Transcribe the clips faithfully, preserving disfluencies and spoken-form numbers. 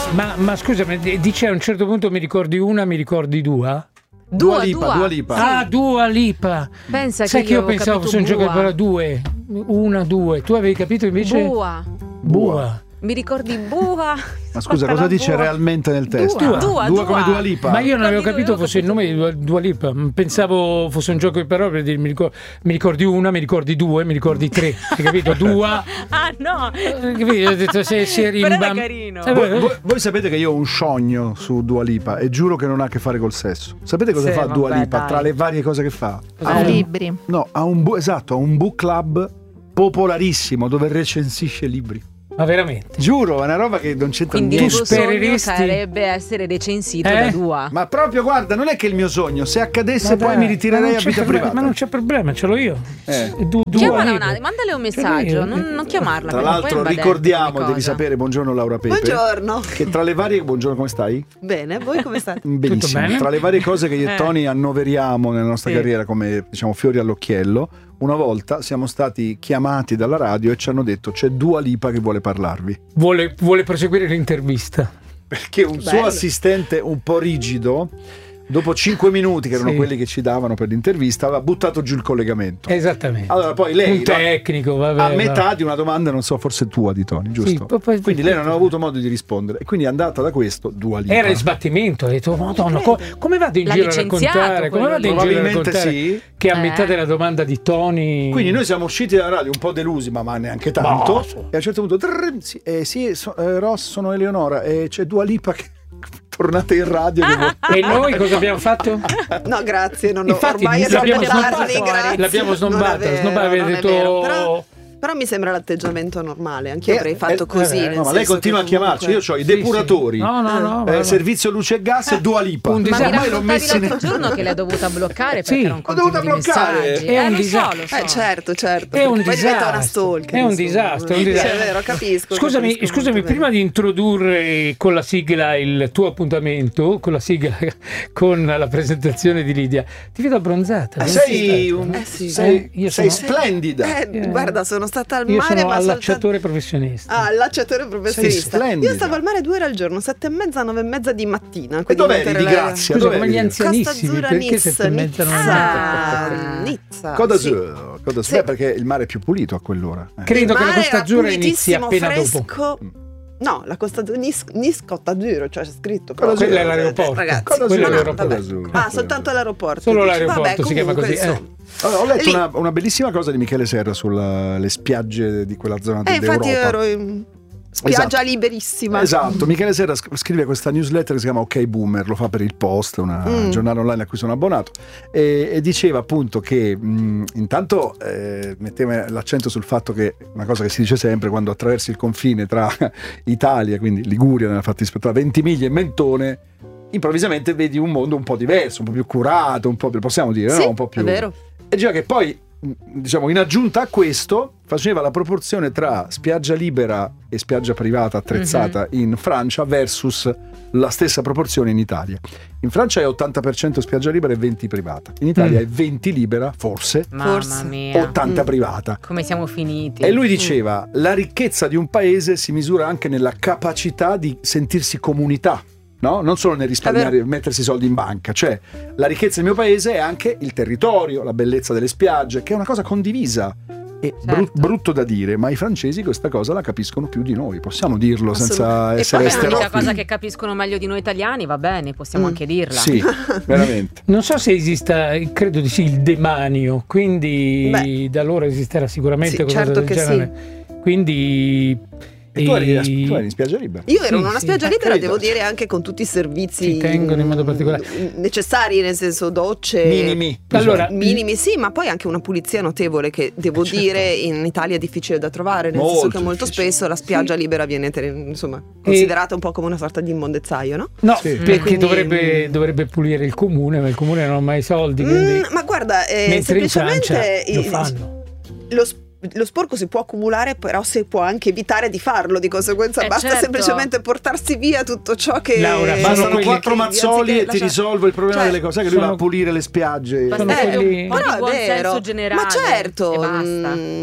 Ma, ma scusami, dice a un certo punto mi ricordi una, mi ricordi due? Dua, Dua Lipa, Dua. Dua Lipa. Sì. Ah, Dua Lipa. Pensa Sai che che io io pensavo fosse un gioco di parola due. Una, due. Tu avevi capito invece? Bua. Bua. Mi ricordi Bua? Ma scusa, cosa dice realmente nel testo? Dua. Dua, Dua come Dua. Dua Lipa. Ma io non avevo Capito, capito io fosse il nome di Dua, Dua Lipa. Pensavo fosse un gioco di parole per dire mi ricordi, mi ricordi una, mi ricordi due, mi ricordi tre. Hai capito? Dua. Ah no. Hai capito? Ho detto se si Però era rimbam- carino. Sai, Voi, voi- voi sapete che io ho un sogno su Dua Lipa e giuro che non ha a che fare col sesso. Sapete cosa Sì, fa Dua vabbè, Lipa dai. tra le varie cose che fa? Cosa Ha fa? un- Libri. No, ha un bu- esatto, ha un book club popolarissimo dove recensisce libri. Ma veramente? Giuro, è una roba che non c'entra Quindi il niente. tuo sogno spereresti? sarebbe essere recensito Eh? da Dua. Ma proprio, guarda, non è che il mio sogno, se accadesse Ma poi dai, mi ma ritirerei non a c'è vita problema, privata. Ma non c'è problema, ce l'ho io. Eh. Du- Dua Chiamala Lipa. un attimo, mandale un Ce l'ho messaggio, io. non, non chiamarla. Tra perché poi l'altro è invadente ricordiamo, come devi cosa. sapere, buongiorno Laura Pepe. Buongiorno. Che tra le varie, buongiorno, come stai? Bene, voi come state? Benissimo. bene? Tra le varie cose che io e Eh. Tony annoveriamo nella nostra Sì. carriera come, diciamo, fiori all'occhiello, una volta siamo stati chiamati dalla radio e ci hanno detto c'è Dua Lipa che vuole parlarvi. Vuole, vuole proseguire l'intervista. Perché un suo Bello. assistente un po' rigido, dopo cinque minuti, che erano Sì. quelli che ci davano per l'intervista, aveva buttato giù il collegamento. Esattamente. Allora poi lei, un no, tecnico, vabbè. a va. metà di una domanda, non so, forse tua di Tony, giusto? Sì, poi- poi- quindi lei non aveva avuto modo di rispondere e quindi è andata da questo Dua Lipa. Era il sbattimento, ha detto Madonna, co- come vado in L'ha giro a licenziato raccontare? Come quello vado in lì. giro a Probabilmente raccontare sì. che a Eh. metà della domanda di Tony. Quindi noi siamo usciti dalla radio un po' delusi, ma, ma neanche tanto. Boh, sì. E a un certo punto, trrr, sì, eh, sì so- eh, Ross, sono Eleonora e c'è Dua Lipa che tornate in radio. che vuole- E noi cosa abbiamo fatto? No, grazie, non ho, Infatti ormai è l'abbiamo troppo tardi, snobbata. grazie. L'abbiamo Non è snobbata, vero, snobbata, aveva non è detto- vero. Però, però mi sembra l'atteggiamento normale, anche io Eh, avrei fatto eh, così. eh, nel No, ma lei senso continua a che chiamarci. Io comunque- ho i Sì, depuratori, sì. No, no, no. eh, va, va. servizio luce e gas e Dua Lipa. Un Ma mi disastro. Ormai l'ho raccontavi messi l'altro ne- giorno che l'ha dovuta bloccare Sì. perché non Ho continui dovuto i bloccare. messaggi. È un eh, lo so, disastro. lo so. Eh certo, certo. È un Poi diventa una disastro. stalker. È un insomma. disastro, è un disastro. Sì, è vero, capisco. Scusami, capisco scusami molto prima bene. di introdurre con la sigla il tuo appuntamento, con la sigla con la presentazione di Lidia, ti vedo abbronzata. Eh, non sei, sei un- Eh, sì. sei, Eh, io sei sono- splendida. Eh, Eh, guarda, sono stata al Io mare, sono ma allacciatore professionista. Ah, allacciatore professionista. Sei splendida. Io stavo al mare due ore al giorno, sette e mezza, nove e mezza di mattina. E quindi dov'eri mentre di la- Grazia? Scusa, Dov'eri? come gli Costa anzianissimi, Azzurra, perché Nizza, sette e mezza non Nizza, è- Nizza. Coda sì. Azzurra, Coda Azzurra, Sì. beh, perché il mare è più pulito a quell'ora. Eh. Credo Il che la mare Costa era Azzurra inizi pulitissimo, appena fresco. dopo. No, la Costa Azzurra, Nis, Nis Costa Azzurra, cioè c'è scritto. Coda però- Azzurra. Quello è l'aeroporto. Ragazzi, Coda Quello è Azzurra, l'aeroporto. Coda Azzurra. Ah, soltanto l'aeroporto. Solo dici. l'aeroporto Vabbè, si chiama comunque, così, eh. insomma. Allora, ho letto Lì. una, una bellissima cosa di Michele Serra sulle spiagge di quella zona Eh, d'Europa. infatti io ero in spiaggia Esatto. liberissima. Esatto, Michele Serra sc- scrive questa newsletter che si chiama Ok Boomer, lo fa per il Post, una Mm. giornale online a cui sono abbonato, e, e diceva appunto che mh, intanto eh, metteva l'accento sul fatto che una cosa che si dice sempre quando attraversi il confine tra Italia, quindi Liguria nella fattispecie, tra Ventimiglia e Mentone, improvvisamente vedi un mondo un po' diverso, un po' più curato, un po' più, possiamo dire, Sì, no? Un po' più... è vero. E diceva che poi, mh, diciamo, in aggiunta a questo, faceva la proporzione tra spiaggia libera e spiaggia privata attrezzata in Francia versus la stessa proporzione in Italia. In Francia è ottanta per cento spiaggia libera e venti privata. In Italia Mm. è venti libera, forse, Mamma Forse. mia. ottanta Mm. privata. Come siamo finiti? E lui diceva, la ricchezza di un paese si misura anche nella capacità di sentirsi comunità. No? Non solo nel risparmiare, mettersi i soldi in banca, cioè la ricchezza del mio paese è anche il territorio, la bellezza delle spiagge, che è una cosa condivisa. E Certo. bru- brutto da dire, ma i francesi questa cosa la capiscono più di noi, possiamo dirlo senza Assolutamente. essere Poi è l'unica esterofili. cosa che capiscono meglio di noi italiani, va bene, possiamo Mm. anche dirla. Sì, veramente. Non so se esista, credo di sì, il demanio, quindi Beh. da allora esisterà sicuramente Sì, qualcosa certo del che genere. Quindi E tu eri, e- tu eri in spiaggia libera? Io ero Sì, in una sì. spiaggia Eh, libera, credo. devo dire, anche con tutti i servizi Ci tengono in modo particolare. mm, necessari, nel senso docce Minimi. Allora, minimi, sì, ma poi anche una pulizia notevole che devo certo. dire in Italia è difficile da trovare, nel senso Molto che molto difficile. spesso la spiaggia libera viene ter- insomma considerata un po' come una sorta di immondezzaio, no? no, Sì. perché Quindi- dovrebbe, dovrebbe pulire il comune, ma il comune non ha mai i soldi, quindi Mm, ma guarda, eh, mentre in semplicemente Francia lo il- fanno. lo, sp- lo sporco si può accumulare, però si può anche evitare di farlo, di conseguenza Eh, basta certo. semplicemente portarsi via tutto ciò che Laura, che- Bastano quelli quattro che- mazzoli anziché e ti lasciare- risolvo il problema Cioè, delle cose, che lui va sono- a pulire le spiagge. Basta Sono eh, quelli- un po' Però di è buon vero, senso generale ma certo, e basta. mm,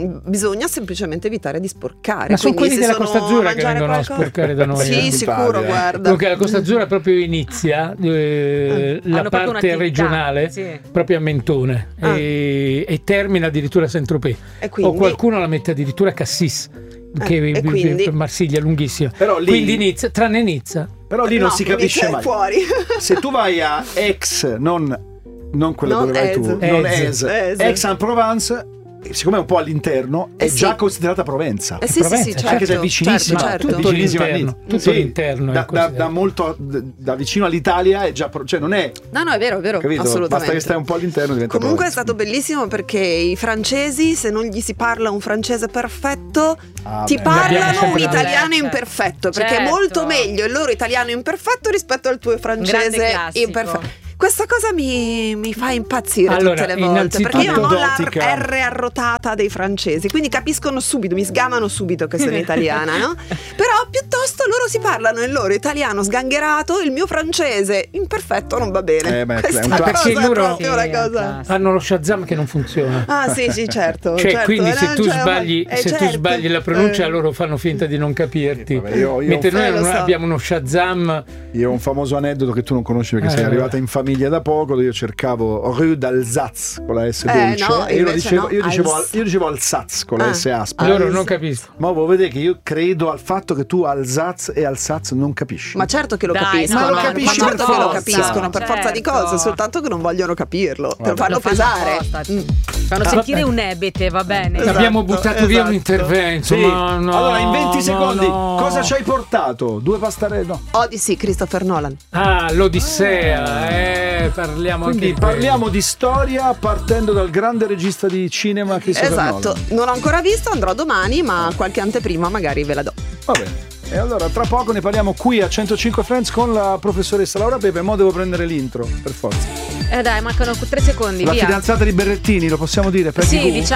mm, bisogna semplicemente evitare di sporcare. Ma sono Quindi quelli se della sono Costa Azzurra che mangiare vengono a qualcosa- sporcare da noi. Sì, eh. sicuro, eh. guarda. Dunque la Costa Azzurra proprio inizia eh, la Hanno proprio parte un'attività, regionale sì. proprio a Mentone Ah. e, e termina addirittura a Saint-Tropez. E quindi? O qualcuno la mette addirittura a Cassis, che Eh, e è quindi? Marsiglia lunghissima. Però lì- Quindi inizia, tranne Nizza. Però lì non No, si capisce Nizza è mai. fuori. Se tu vai a Aix, non, non quella Non dove vai tu, Ez. non Ez. Ez, Ez. Aix-en-Provence, siccome è un po' all'interno, è Eh sì. già considerata Provenza. Eh sì, sì, Provenza, sì, certo. certo. Anche se è vicinissima, certo, certo. tutto vicinissima a l'interno, Nizza. tutto l'interno è da, da, considerato. da molto da vicino all'Italia è già pro- cioè non è, No, no, è vero, è vero, capito? assolutamente. Basta che stai un po' all'interno diventa Comunque è Provenza. stato bellissimo perché i francesi, se non gli si parla un francese perfetto, Ah, ti beh. L'abbiamo parlano un sempre italiano detto. imperfetto, perché Certo. è molto meglio il loro italiano imperfetto rispetto al tuo grande francese classico. imperfetto. Questa cosa mi, mi fa impazzire Allora, tutte le volte, innanzitutto- perché io non ho la Aneddotica. R arrotata dei francesi, quindi capiscono subito, mi sgamano subito che sono italiana, no? Però piuttosto loro si parlano il loro italiano sgangherato, il mio francese imperfetto non va bene. Eh, beh, è Questa un cosa classico. è Loro- proprio una Sì, è un cosa. classico. Hanno lo Shazam che non funziona. Ah sì sì certo, Cioè, certo, quindi eh, se no, tu cioè, sbagli, eh, se tu certo. sbagli la pronuncia, Eh. loro fanno finta di non capirti. Vabbè, io- io- Mentre noi Eh, lo non so. abbiamo uno Shazam. Io ho un famoso aneddoto che tu non conosci perché Eh, sei vabbè. arrivata in famiglia da poco, dove io cercavo Rue d'Alsace con la S Eh, dolce no, e io, lo invece dicevo, no, io, dicevo, Alz- io dicevo Alsace con la Ah. S aspra. Ah, Loro sì. non capiscono. Ma voi vedete che io credo al fatto che tu Alsace e Alsace non capisci. Ma certo che lo Dai, capiscono, no, Ma lo capisci ma certo per che lo forza. capiscono per forza di Certo. cose, soltanto che non vogliono capirlo, te lo Vabbè. fanno Lo fanno pesare. apposta. Mm. Fanno Ah, sentire vabbè. un ebete, va bene. Esatto, Abbiamo buttato via esatto. un intervento. Sì. Ma no, allora in venti no, secondi no. cosa ci hai portato? Due pastarelle? No. Odyssey, Christopher Nolan. Ah, l'Odissea, eh, parliamo Quindi anche di parliamo di storia partendo dal grande regista di cinema Christopher Esatto, Nolan. non ho ancora visto, andrò domani, ma qualche anteprima magari ve la do. Va bene. E allora tra poco ne parliamo qui a centocinque Friends con la professoressa Laura Pepe. Mo devo prendere l'intro, per forza. Eh dai, mancano tre secondi, La via. fidanzata di Berrettini, lo possiamo dire? Per Sì, tivù? diciamo.